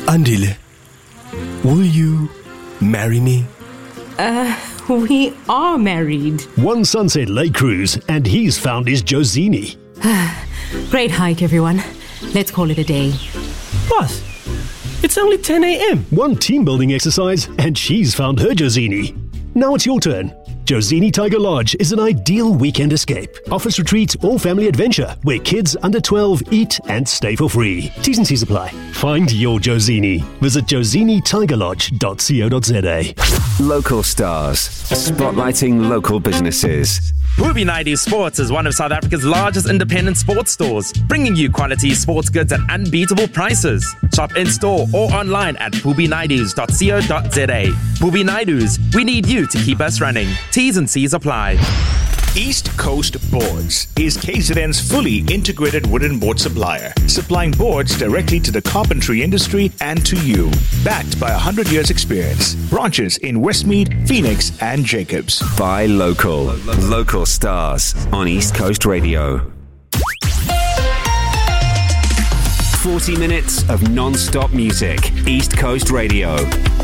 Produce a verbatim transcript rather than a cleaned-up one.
Andile, will you marry me? Uh, we are married. One Sunset Lake cruise, and he's found his Josini. Great hike, everyone. Let's call it a day. Boss, it's only ten a.m. One team building exercise, and she's found her Josini. Now it's your turn. Josini Tiger Lodge is an ideal weekend escape. Office retreat or family adventure where kids under twelve eat and stay for free. T's and C's apply. Find your Josini. Visit josini tiger lodge dot co dot za. Local stars, spotlighting local businesses. Booby Naidu Sports is one of South Africa's largest independent sports stores, bringing you quality sports goods at unbeatable prices. Shop in-store or online at booby naidus dot co dot za. Booby Naidus, we need you to keep us running. T's and C's apply. East Coast Boards is K Z N's fully integrated wooden board supplier, supplying boards directly to the carpentry industry and to you. Backed by one hundred years experience. Branches in Westmead, Phoenix, and Jacobs. Buy local. Local stars on East Coast Radio. forty minutes of non-stop music. East Coast Radio.